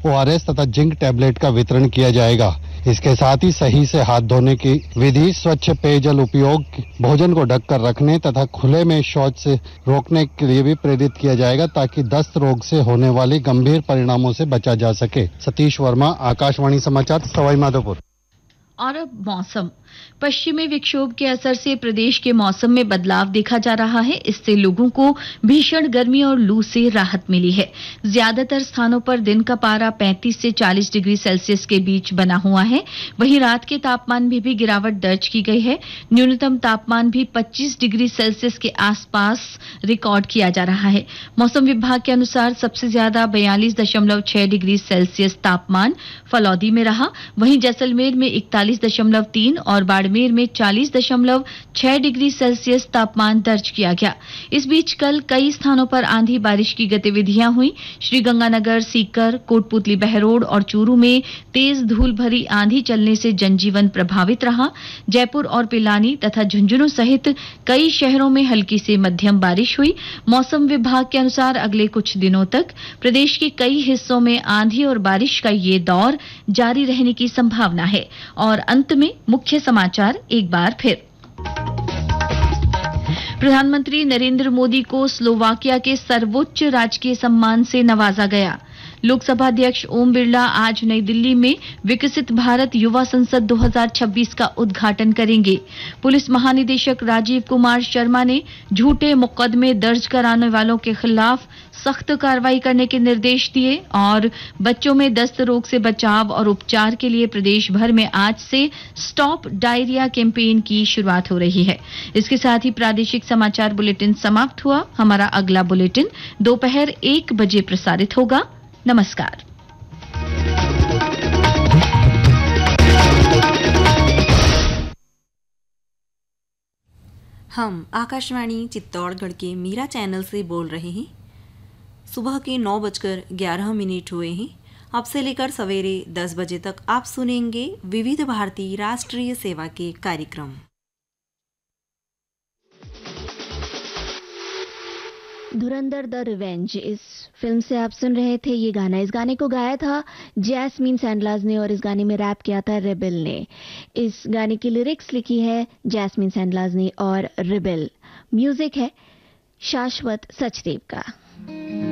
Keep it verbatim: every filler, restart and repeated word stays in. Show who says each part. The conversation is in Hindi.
Speaker 1: ओआरएस तथा जिंक टैबलेट का वितरण किया जाएगा। इसके साथ ही सही से हाथ धोने की विधि, स्वच्छ पेयजल उपयोग, भोजन को ढककर रखने तथा खुले में शौच से रोकने के लिए भी प्रेरित किया जाएगा, ताकि दस्त रोग से होने वाले गंभीर परिणामों से बचा जा सके। सतीश वर्मा, आकाशवाणी समाचार, सवाई माधोपुर।
Speaker 2: और अब मौसम। पश्चिमी विक्षोभ के असर से प्रदेश के मौसम में बदलाव देखा जा रहा है। इससे लोगों को भीषण गर्मी और लू से राहत मिली है। ज्यादातर स्थानों पर दिन का पारा पैंतीस से चालीस डिग्री सेल्सियस के बीच बना हुआ है। वहीं रात के तापमान में भी गिरावट दर्ज की गई है। न्यूनतम तापमान भी पच्चीस डिग्री सेल्सियस के आसपास रिकॉर्ड किया जा रहा है। मौसम विभाग के अनुसार सबसे ज्यादा बयालीस दशमलव छह डिग्री सेल्सियस तापमान फलौदी में रहा। वहीं जैसलमेर में इकतालीस दशमलव तीन और बाड़मेर में चालीस दशमलव छह डिग्री सेल्सियस तापमान दर्ज किया गया। इस बीच कल कई स्थानों पर आंधी बारिश की गतिविधियां हुई। श्रीगंगानगर, सीकर, कोटपुतली, बहरोड और चूरू में तेज धूल भरी आंधी चलने से जनजीवन प्रभावित रहा। जयपुर और पिलानी तथा झुंझुनू सहित कई शहरों में हल्की से मध्यम बारिश हुई। मौसम विभाग के अनुसार अगले कुछ दिनों तक प्रदेश के कई हिस्सों में आंधी और बारिश का ये दौर जारी रहने की संभावना है। और अंत में मुख्य समाचार एक बार फिर। प्रधानमंत्री नरेंद्र मोदी को स्लोवाकिया के सर्वोच्च राजकीय सम्मान से नवाजा गया। लोकसभा अध्यक्ष ओम बिरला आज नई दिल्ली में विकसित भारत युवा संसद दो हज़ार छब्बीस का उद्घाटन करेंगे। पुलिस महानिदेशक राजीव कुमार शर्मा ने झूठे मुकदमे दर्ज कराने वालों के खिलाफ सख्त कार्रवाई करने के निर्देश दिए। और बच्चों में दस्त रोग से बचाव और उपचार के लिए प्रदेश भर में आज से स्टॉप डायरिया कैंपेन की शुरुआत हो रही है। इसके साथ ही प्रादेशिक समाचार बुलेटिन समाप्त हुआ। हमारा अगला बुलेटिन दोपहर एक बजे प्रसारित होगा। नमस्कार।
Speaker 3: हम आकाशवाणी चित्तौड़गढ़ के मीरा चैनल से बोल रहे हैं। सुबह के नौ बजकर ग्यारह मिनट हुए हैं। अब से लेकर सवेरे दस बजे तक आप सुनेंगे विविध भारती राष्ट्रीय सेवा के कार्यक्रम।
Speaker 4: धुरंधर द रिवेंज, इस फिल्म से आप सुन रहे थे ये गाना। इस गाने को गाया था जैस्मीन सैंडलाज ने और इस गाने में रैप किया था रिबेल ने। इस गाने की लिरिक्स लिखी है जैस्मीन सैंडलाज ने और रिबेल। म्यूजिक है शाश्वत सचदेव का।